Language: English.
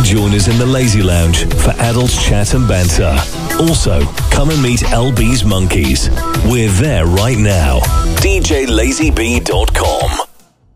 join us in the Lazy Lounge for adult chat and banter. Also, come and meet LB's Monkeys. We're there right now. DJLazyB.com.